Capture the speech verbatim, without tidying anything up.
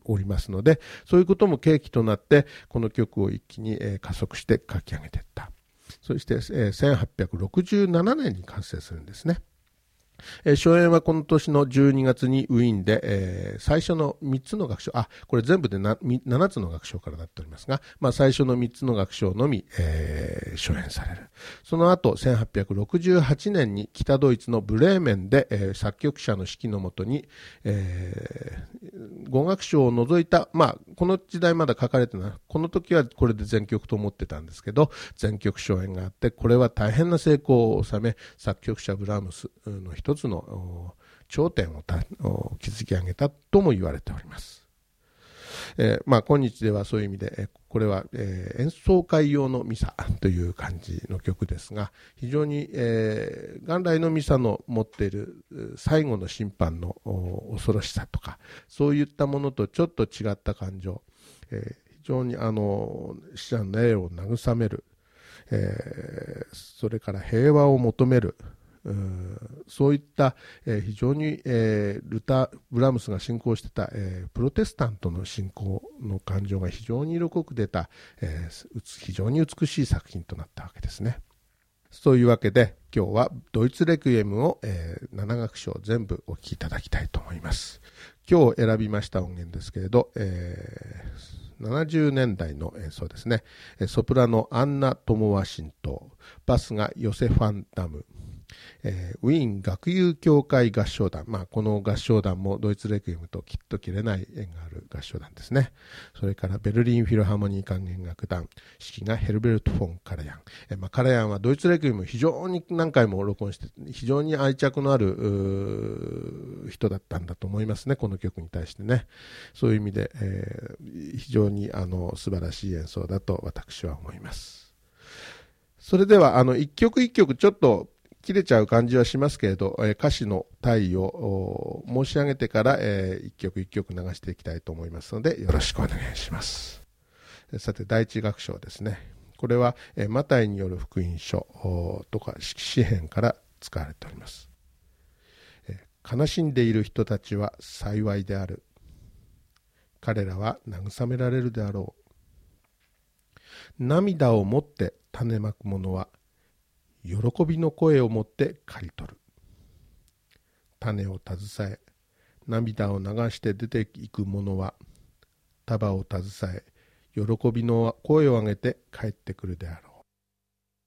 おりますので、そういうことも契機となってこの曲を一気に、えー、加速して書き上げていった。そして、えー、せんはっぴゃくろくじゅうななねんに完成するんですね。えー、初演はこの年のじゅうにがつにウィーンで、えー、最初のみっつの楽章、あ、これ全部で な, ななつの楽章からなっておりますが、まあ、最初のみっつの楽章のみ、えー、初演される。その後、せんはっぴゃくろくじゅうはちねんに北ドイツのブレーメンで、えー、作曲者の指揮のもとに、えー、ご楽章を除いた、まあ、この時代まだ書かれてない、この時はこれで全曲と思ってたんですけど、全曲初演があって、これは大変な成功を収め、作曲者ブラームスの一つの頂点を築き上げたとも言われております。えーまあ、今日ではそういう意味でこれは、えー、演奏会用のミサという感じの曲ですが、非常に、えー、元来のミサの持っている最後の審判の恐ろしさとか、そういったものとちょっと違った感情、えー、非常にあの死者の霊を慰める、えー、それから平和を求める、そういった、えー、非常に、えー、ルター・ブラームスが信仰してた、えー、プロテスタントの信仰の感情が非常に色濃く出た、えー、非常に美しい作品となったわけですね。そういうわけで今日はドイツレクイエムを、えー、なな楽章全部お聴きいただきたいと思います。今日選びました音源ですけれど、えー、ななじゅうねんだいの演奏ですね。ソプラノアンナ・トモワ神道、バスがヨセファン・ダム、えー、ウィーン学友協会合唱団、まあ、この合唱団もドイツレクイエムときっと切れない縁がある合唱団ですね。それからベルリンフィルハーモニー管弦楽団、指揮がヘルベルト・フォン・カラヤン、えーまあ、カラヤンはドイツレクイエム非常に何回も録音して非常に愛着のある人だったんだと思いますね、この曲に対してね。そういう意味で、えー、非常にあの素晴らしい演奏だと私は思います。それではあの一曲一曲ちょっと切れちゃう感じはしますけれど、えー、歌詞の単位を申し上げてから、えー、一曲一曲流していきたいと思いますのでよろしくお願いします。さて第一楽章ですね。これは、えー、マタイによる福音書とか詩編から使われております。えー、悲しんでいる人たちは幸いである。彼らは慰められるであろう。涙をもって種まく者は喜びの声をもって刈り取る。種を携え、涙を流して出ていく者は、束を携え、喜びの声を上げて帰ってくるであろう。